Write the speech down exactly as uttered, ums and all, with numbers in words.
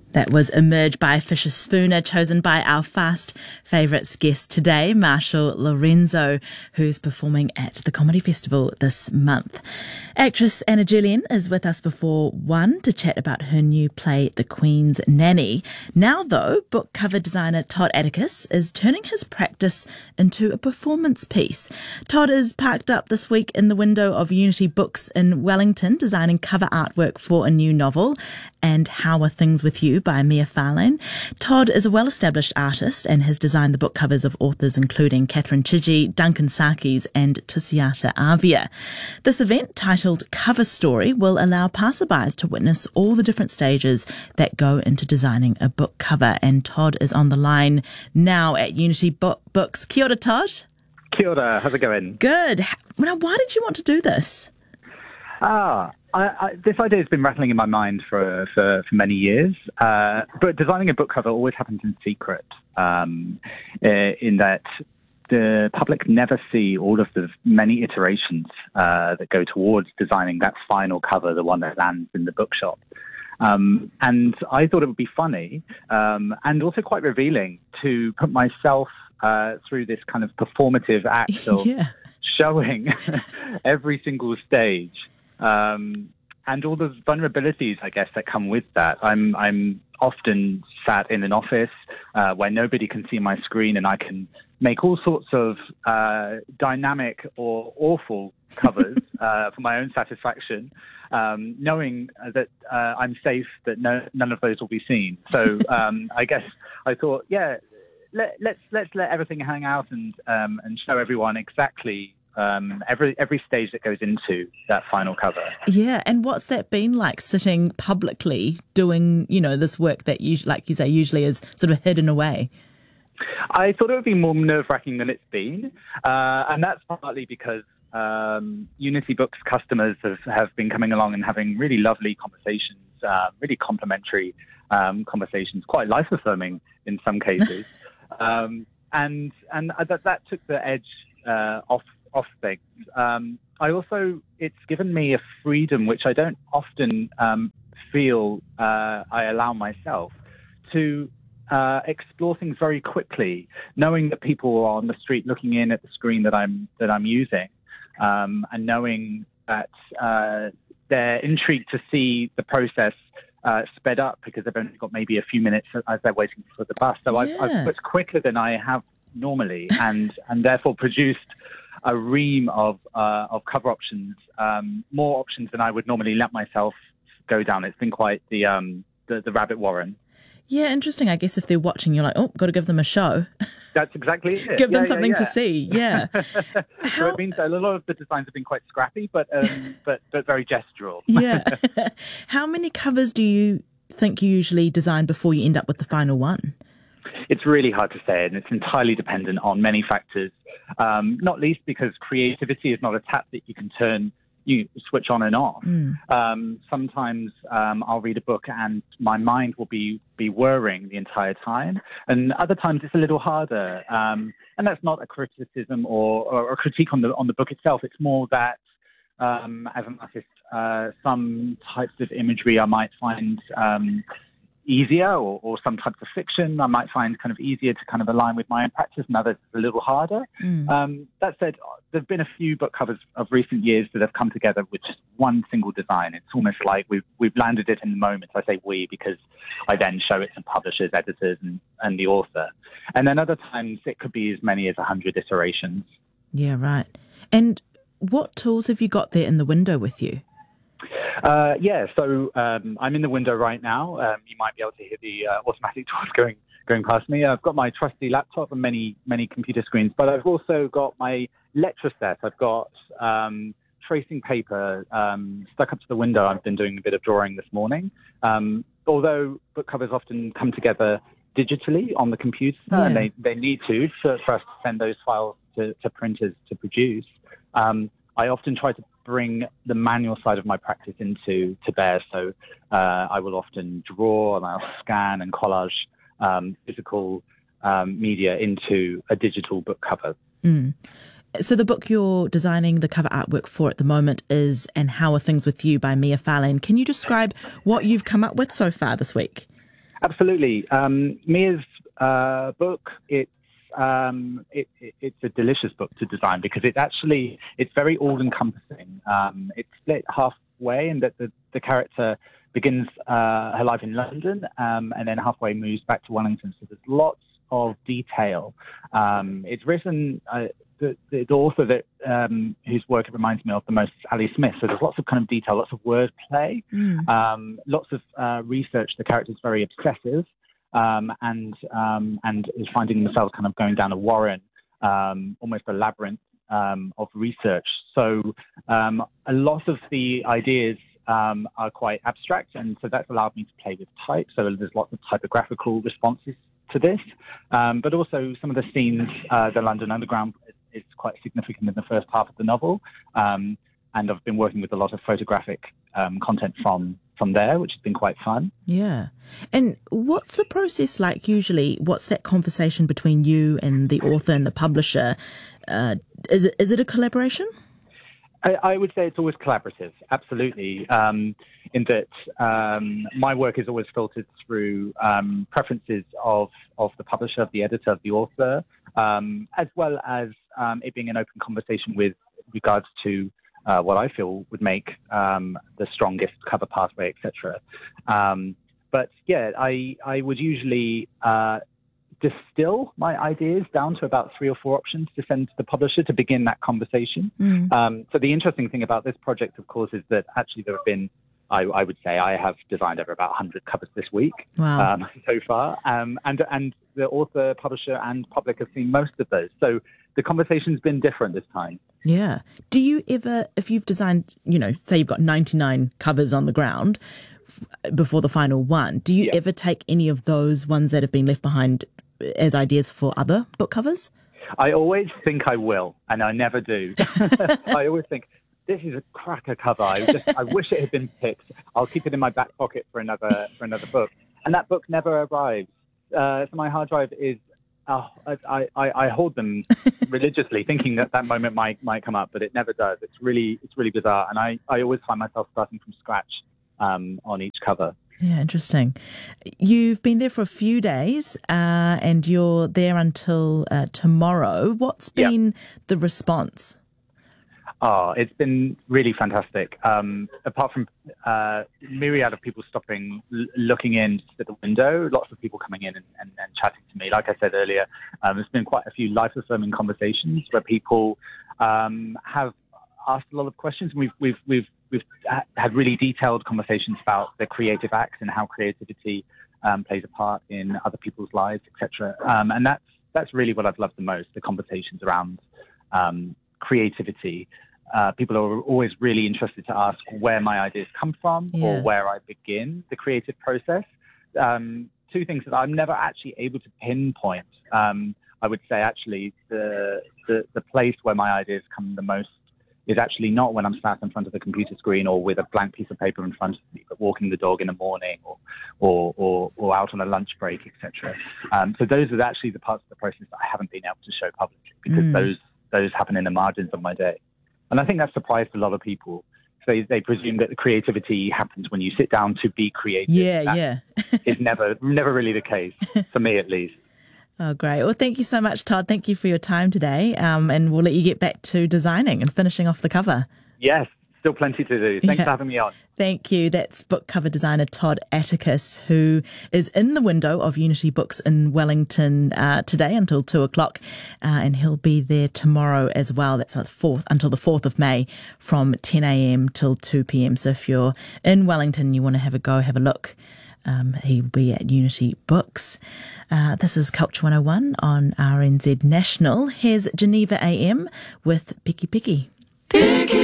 That was Emerge by Fisher Spooner, chosen by our fast favourites guest today, Marshall Lorenzo, who's performing at the Comedy Festival this month. Actress Anna Julian is with us before one to chat about her new play, The Queen's Nanny. Now, though, book cover designer Todd Atticus is turning his practice into a performance piece. Todd is parked up this week in the window of Unity Books in Wellington, designing cover artwork for a new novel, And How Are Things With You by Mia Farlane. Todd is a well-established artist and has designed the book covers of authors including Catherine Chigi, Duncan Sarkis and Tusiata Avia. This event, titled Cover Story, will allow passerbys to witness all the different stages that go into designing a book cover. And Todd is on the line now at Unity Bo- Books. Kia ora, Todd. Kia ora, how's it going? Good. Now, why did you want to do this? Ah, I, I, this idea has been rattling in my mind for for, for many years. Uh, but designing a book cover always happens in secret, um, in that the public never see all of the many iterations uh, that go towards designing that final cover, the one that lands in the bookshop. Um, and I thought it would be funny um, and also quite revealing to put myself uh, through this kind of performative act of yeah. showing every single stage. Um, and all the vulnerabilities, I guess, that come with that. I'm I'm often sat in an office uh, where nobody can see my screen, and I can make all sorts of uh, dynamic or awful covers uh, for my own satisfaction, um, knowing that uh, I'm safe, that no, none of those will be seen. So um, I guess I thought, yeah, let, let's let's let everything hang out and um, and show everyone exactly. Um, every every stage that goes into that final cover. Yeah, and what's that been like, sitting publicly doing, you know, this work that you, like you say, usually is sort of hidden away? I thought it would be more nerve-wracking than it's been, uh, and that's partly because um, Unity Books customers have, have been coming along and having really lovely conversations, uh, really complimentary um, conversations, quite life-affirming in some cases, um, and and that that took the edge uh, off. off things. Um, I also, it's given me a freedom which I don't often um, feel uh, I allow myself to uh, explore things very quickly, knowing that people are on the street looking in at the screen that I'm that I'm using, um, and knowing that uh, they're intrigued to see the process uh, sped up because they've only got maybe a few minutes as they're waiting for the bus. So yeah. I've, I've put quicker than I have normally, and and therefore produced a ream of uh, of cover options, um, more options than I would normally let myself go down. It's been quite the um, the, the rabbit warren. Yeah, interesting. I guess if they're watching, you're like, oh, got to give them a show. That's exactly it. Give them yeah, something yeah, yeah. to see. Yeah. So it means a lot of the designs have been quite scrappy, but um, but but very gestural. Yeah. How many covers do you think you usually design before you end up with the final one? It's really hard to say, and it's entirely dependent on many factors, um, not least because creativity is not a tap that you can turn, you switch on and off. Mm. Um, sometimes um, I'll read a book and my mind will be, be whirring the entire time, and other times it's a little harder. Um, and that's not a criticism or, or a critique on the on the book itself. It's more that um, as an artist, uh, some types of imagery I might find Um, easier, or, or some types of fiction I might find kind of easier to kind of align with my own practice, and others a little harder. Mm. Um, that said, there have been a few book covers of recent years that have come together with just one single design. It's almost like we've we've landed it in the moment. I say we because I then show it to publishers, editors, and, and the author. And then other times it could be as many as a hundred iterations. Yeah, right. And what tools have you got there in the window with you? Uh, yeah, so um, I'm in the window right now. Um, you might be able to hear the uh, automatic doors going going past me. I've got my trusty laptop and many many computer screens, but I've also got my lecture set. I've got um, tracing paper um, stuck up to the window. I've been doing a bit of drawing this morning. Um, although book covers often come together digitally on the computer, yeah. and they, they need to for, for us to send those files to, to printers to produce. Um, I often try to bring the manual side of my practice into to bear. So uh, I will often draw and I'll scan and collage um, physical um, media into a digital book cover. Mm. So the book you're designing the cover artwork for at the moment is And How Are Things With You by Mia Farlane. Can you describe what you've come up with so far this week? Absolutely. Um, Mia's uh, book, it's um, it, it, it's a delicious book to design because it actually it's very all-encompassing. Um, it's split halfway, in that the, the character begins uh, her life in London um, and then halfway moves back to Wellington. So there's lots of detail. Um, it's written. Uh, The, the, the author that um, whose work it reminds me of the most is Ali Smith. So there's lots of kind of detail, lots of wordplay, mm. um, lots of uh, research. The character's very obsessive um, and um, and is finding themselves kind of going down a warren, um, almost a labyrinth um, of research. So um, a lot of the ideas um, are quite abstract, and so that's allowed me to play with type. So there's lots of typographical responses to this, um, but also some of the scenes, uh, the London Underground is quite significant in the first half of the novel, um, and I've been working with a lot of photographic um, content from from there, which has been quite fun. Yeah. And what's the process like usually? What's that conversation between you and the author and the publisher? Uh, is it is it a collaboration? I, I would say it's always collaborative, absolutely, um, in that um, my work is always filtered through um, preferences of, of the publisher, of the editor, of the author, um, as well as um, it being an open conversation with regards to uh, what I feel would make um, the strongest cover pathway, et cetera. Um, but yeah, I, I would usually uh, distill my ideas down to about three or four options to send to the publisher to begin that conversation. Mm. Um, so the interesting thing about this project, of course, is that actually there have been, I, I would say I have designed over about one hundred covers this week. Wow. um, so far. Um, and, and the author, publisher and public have seen most of those. So the conversation's been different this time. Yeah. Do you ever, if you've designed, you know, say you've got ninety-nine covers on the ground f- before the final one, do you yeah. ever take any of those ones that have been left behind as ideas for other book covers? I always think I will, and I never do. I always think, this is a cracker cover. I just, I wish it had been picked. I'll keep it in my back pocket for another for another book. And that book never arrives. Uh, so my hard drive is, oh, I, I, I hold them religiously, thinking that that moment might might come up, but it never does. It's really it's really bizarre, and I, I always find myself starting from scratch um, on each cover. Yeah, interesting. You've been there for a few days uh, and you're there until uh, tomorrow. What's been yep. the response? Oh, it's been really fantastic. Um, apart from uh, myriad of people stopping, l- looking in at the window, lots of people coming in and, and, and chatting to me. Like I said earlier, um, there's been quite a few life-affirming conversations where people um, have asked a lot of questions. We've we've we've we've had really detailed conversations about the creative acts and how creativity um, plays a part in other people's lives, et cetera. Um, and that's that's really what I've loved the most: the conversations around um, creativity. Uh, people are always really interested to ask where my ideas come from yeah. or where I begin the creative process. Um, two things that I'm never actually able to pinpoint. Um, I would say actually the, the the place where my ideas come the most is actually not when I'm sat in front of the computer screen or with a blank piece of paper in front of me, but walking the dog in the morning or or or, or out on a lunch break, et cetera. Um, so those are actually the parts of the process that I haven't been able to show publicly because mm. those those happen in the margins of my day. And I think that surprised a lot of people. So they, they presume that the creativity happens when you sit down to be creative. Yeah, that yeah. is never never really the case, for me at least. Oh, great. Well, thank you so much, Todd. Thank you for your time today. Um, and we'll let you get back to designing and finishing off the cover. Yes, still plenty to do. Thanks yeah. for having me on. Thank you. That's book cover designer Todd Atticus, who is in the window of Unity Books in Wellington uh, today until two o'clock. Uh, and he'll be there tomorrow as well. That's the fourth, until the fourth of May from ten a.m. till two p.m. So if you're in Wellington and you want to have a go, have a look. Um, he'll be at Unity Books. Uh, this is Culture one oh one on R N Z National. Here's Geneva A M with Picky Picky. Picky.